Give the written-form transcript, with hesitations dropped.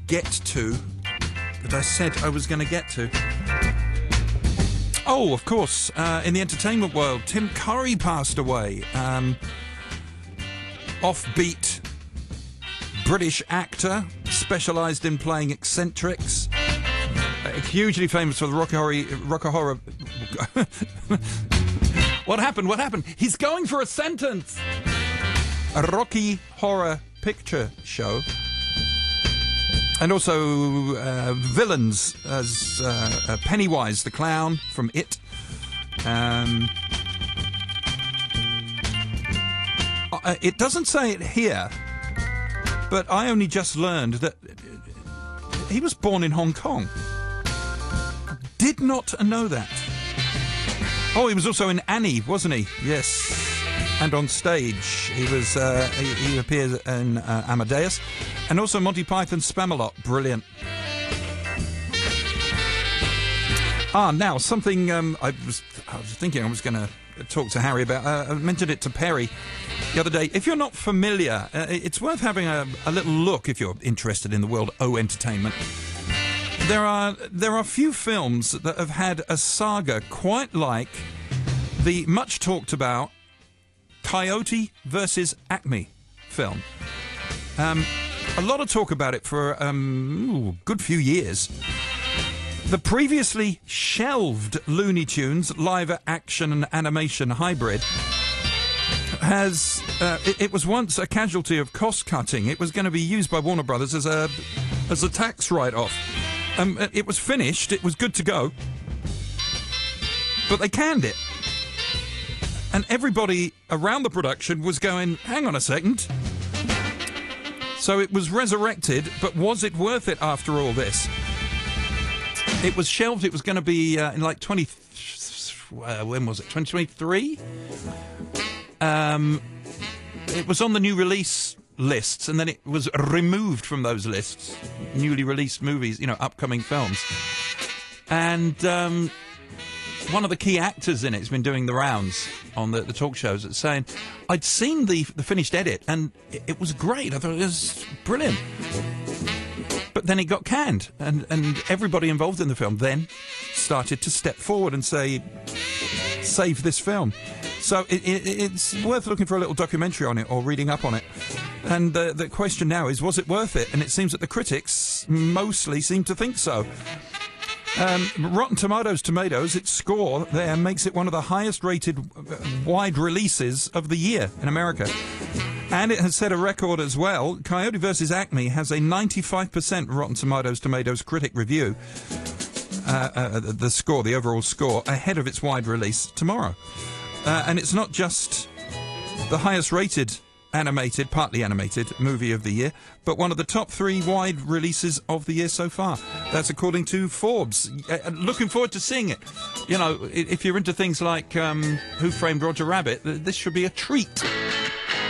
get to that I said I was going to get to. Oh, of course, in the entertainment world, Tim Curry passed away. Offbeat British actor, specialised in playing eccentrics. Hugely famous for the Rocky Horror... What happened? He's going for a sentence! A Rocky Horror Picture Show. And also villains as Pennywise the Clown from It. It doesn't say it here, but I only just learned that he was born in Hong Kong. Did not know that. Oh, he was also in Annie, wasn't he? Yes. And on stage, he appears in Amadeus, and also Monty Python's Spamalot. Brilliant. Now something I was thinking I was going to talk to Harry about. I mentioned it to Perry the other day. If you're not familiar, it's worth having a little look if you're interested in the world of entertainment. There are few films that have had a saga quite like the much talked about Coyote versus Acme film. A lot of talk about it for a good few years. The previously shelved Looney Tunes live action and animation hybrid has... it was once a casualty of cost cutting. It was going to be used by Warner Brothers as a tax write-off. It was finished. It was good to go. But they canned it. And everybody around the production was going, hang on a second. So it was resurrected, but was it worth it after all this? It was shelved. It was going to be in like when was it? 2023? It was on the new release lists, and then it was removed from those lists. Newly released movies, upcoming films. And one of the key actors in it has been doing the rounds on the talk shows. It's saying, I'd seen the finished edit, and it was great. I thought it was brilliant. But then it got canned, and everybody involved in the film then started to step forward and say, save this film. So it's worth looking for a little documentary on it or reading up on it. And the question now is, was it worth it? And it seems that the critics mostly seem to think so. Rotten Tomatoes, its score there makes it one of the highest rated wide releases of the year in America. And it has set a record as well. Coyote vs. Acme has a 95% Rotten Tomatoes critic review. The score, the overall score, ahead of its wide release tomorrow. And it's not just the highest rated partly animated movie of the year, but one of the top 3 wide releases of the year so far. That's according to Forbes. Looking forward to seeing it. If you're into things like Who Framed Roger Rabbit, this should be a treat.